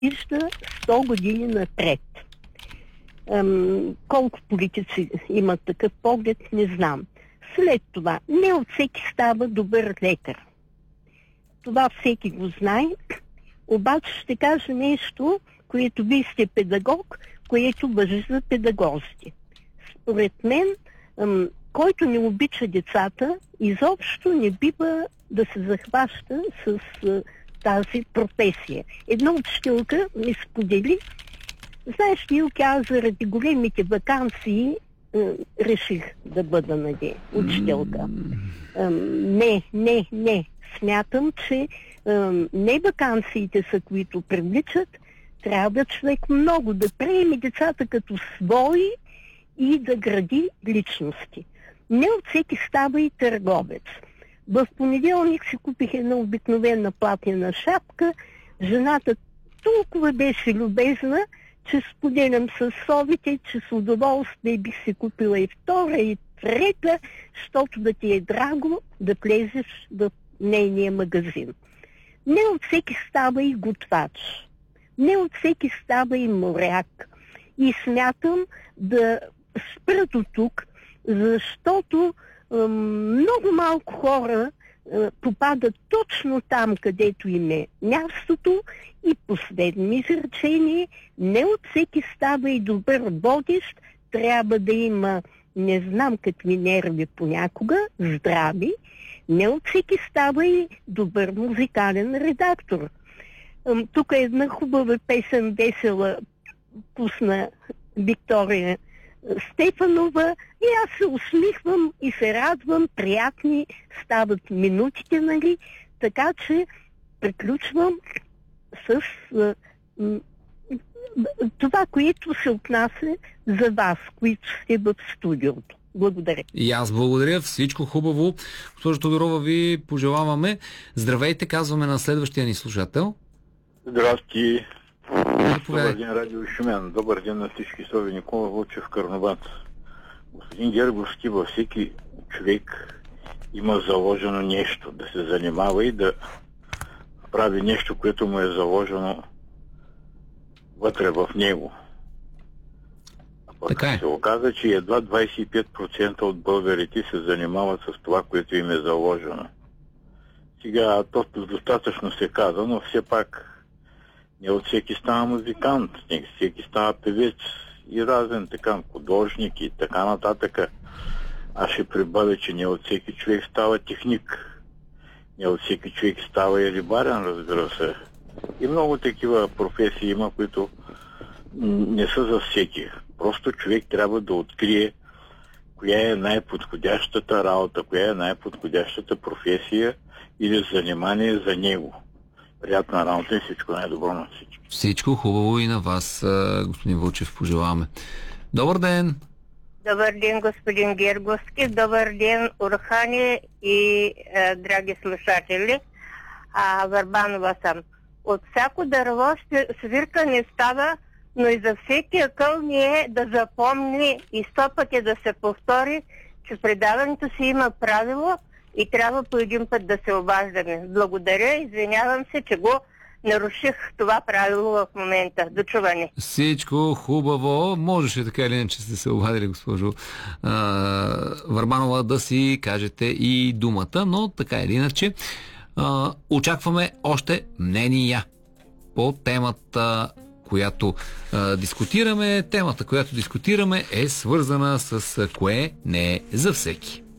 вижда 100 години напред. Колко политици имат такъв поглед, не знам. След това, не от всеки става добър лекар. Това всеки го знае. Обаче ще кажа нещо, което вие сте педагог, което важи за педагозите. Според мен, който не обича децата, изобщо не бива да се захваща с тази професия. Една учителка ми сподели, знаеш, Милки, аз заради големите ваканции реших да бъда учителка. Не. Смятам, че не ваканциите са, които привличат. Трябва човек много да приеме децата като свои и да гради личности. Не от всеки става и търговец. В понеделник си купих една обикновена платена шапка. Жената толкова беше любезна, че споделям с совите, че с удоволствие бих си купила и втора, и трета, защото да ти е драго да влезеш в нейния магазин. Не от всеки става и готвач. Не от всеки става и моряк. И смятам да спра до тук, защото много малко хора попадат точно там, където им е мястото. И последно изречение, не от всеки става и добър водещ, трябва да има не знам какви нерви понякога, здрави. Не от всеки става и добър музикален редактор. Тук една хубава песен, весела, пусна Виктория Стефанова и аз се усмихвам и се радвам, приятни стават минутите, нали? Така че приключвам с това, което се отнася за вас, които сте в студиото. Благодаря. И аз благодаря. Всичко хубаво. Госпожо Тодорова, ви пожелаваме. Здравейте, казваме на следващия ни слушател. Здрасти. Добър ден, Радио Шумен. Добър ден на всички слови. Никола Вълчев, Карнобат. Господин Герговски, във всеки човек има заложено нещо. Да се занимава и да прави нещо, което му е заложено вътре в него. Така е. Се оказа, че едва 25% от българите се занимават с това, което им е заложено. Сега то достатъчно се каза, но все пак не от всеки става музикант, не всеки става певец и разен така художник и така нататък. Аз ще прибавя, че не от всеки човек става техник. Не от всеки човек става и рибарен, разбира се. И много такива професии има, които не са за всеки. Просто човек трябва да открие коя е най-подходящата работа, коя е най-подходящата професия или занимание за него. Приятна работа и всичко най-добро на всички. Всичко хубаво и на вас, господин Вълчев, пожелаваме. Добър ден! Добър ден, господин Герговски. Добър ден, Орхани и драги слушатели. Върбанова съм. От всяко дърво свирка не става, но и за всеки акъл ни е да запомни и 100 пъти да се повтори, че в предаването си има правило и трябва по един път да се обаждаме. Благодаря, извинявам се, че го наруших това правило в момента. До чуване. Всичко хубаво. Можеше така или иначе сте се обадили, госпожо Върбанова, да си кажете и думата, но така или иначе очакваме още мнения по темата, която дискутираме. Темата, която дискутираме, е свързана с кое не е за всеки.